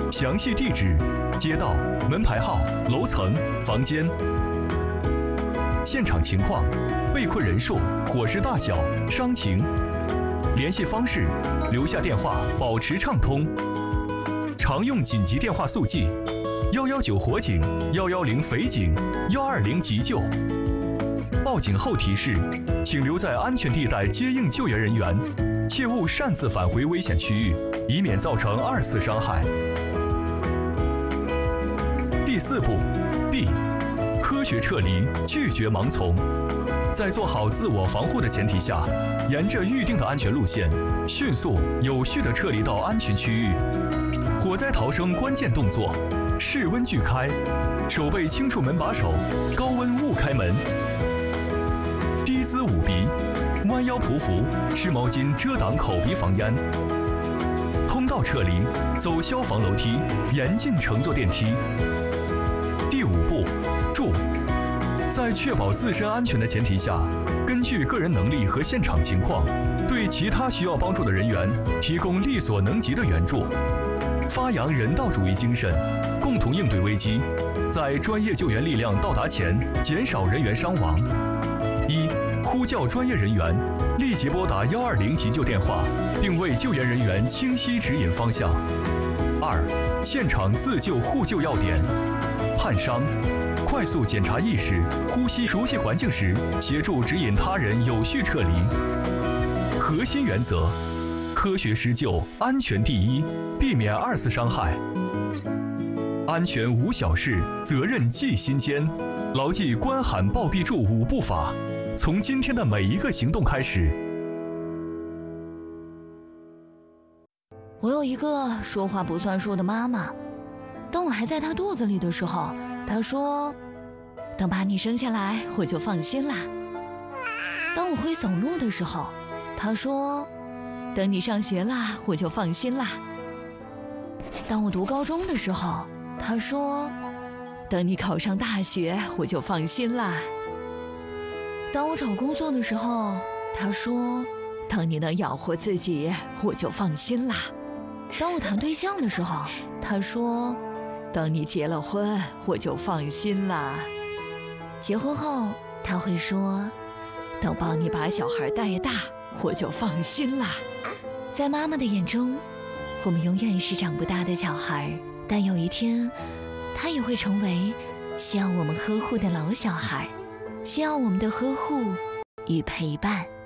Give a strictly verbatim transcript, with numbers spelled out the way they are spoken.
详细地址、街道、门牌号、楼层、房间。现场情况、被困人数、伙食大小、伤情。联系方式：留下电话，保持畅通。常用紧急电话速记：幺幺九火警、幺幺零匪警、幺二零急救。报警后提示：请留在安全地带接应救援人员，切勿擅自返回危险区域，以免造成二次伤害。第四步 B， 科学撤离，拒绝盲从。在做好自我防护的前提下，沿着预定的安全路线，迅速有序地撤离到安全区域。火灾逃生关键动作：室温锯开，手背轻触门把手，高温勿开门。低姿捂鼻，弯腰匍匐，湿毛巾遮挡口鼻防烟。通道撤离，走消防楼梯，严禁乘坐电梯。第五步，住。在确保自身安全的前提下，根据个人能力和现场情况，对其他需要帮助的人员提供力所能及的援助，发扬人道主义精神，共同应对危机，在专业救援力量到达前减少人员伤亡。一、呼叫专业人员，立即拨打幺二零急救电话，并为救援人员清晰指引方向。二、现场自救互救要点：判伤。快速检查意识、呼吸，熟悉环境时，协助指引他人有序撤离。核心原则：科学施救，安全第一，避免二次伤害。安全无小事，责任记心间。牢记关喊报必助五步法，从今天的每一个行动开始。 我有一个说话不算数的妈妈，当我还在她肚子里的时候，她说：“等把你生下来，我就放心啦。”当我会走路的时候，她说：“等你上学啦，我就放心啦。”当我读高中的时候，她说：“等你考上大学，我就放心啦。”当我找工作的时候，她说：“等你能养活自己，我就放心啦。”当我谈对象的时候，她说：“等你结了婚，我就放心啦。”结婚后，他会说：“等帮你把小孩带大，我就放心啦。”在妈妈的眼中，我们永远是长不大的小孩，但有一天，他也会成为需要我们呵护的老小孩，需要我们的呵护与陪伴。